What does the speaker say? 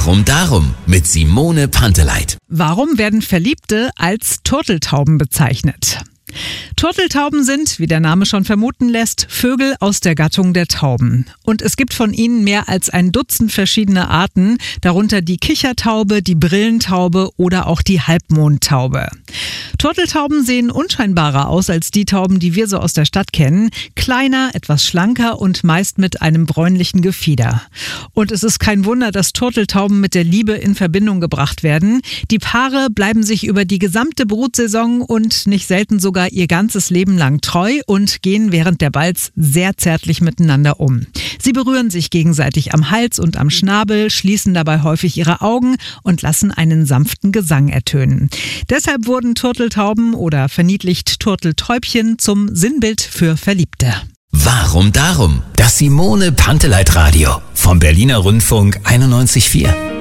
Warum darum? Mit Simone Panteleit. Warum werden Verliebte als Turteltauben bezeichnet? Turteltauben sind, wie der Name schon vermuten lässt, Vögel aus der Gattung der Tauben. Und es gibt von ihnen mehr als ein Dutzend verschiedene Arten, darunter die Kichertaube, die Brillentaube oder auch die Halbmondtaube. Turteltauben sehen unscheinbarer aus als die Tauben, die wir so aus der Stadt kennen. Kleiner, etwas schlanker und meist mit einem bräunlichen Gefieder. Und es ist kein Wunder, dass Turteltauben mit der Liebe in Verbindung gebracht werden. Die Paare bleiben sich über die gesamte Brutsaison und nicht selten sogar ihr ganzes Leben lang treu und gehen während der Balz sehr zärtlich miteinander um. Sie berühren sich gegenseitig am Hals und am Schnabel, schließen dabei häufig ihre Augen und lassen einen sanften Gesang ertönen. Deshalb wurden Turteltauben oder verniedlicht Turteltäubchen zum Sinnbild für Verliebte. Warum darum? Das Simone Panteleit Radio vom Berliner Rundfunk 91,4.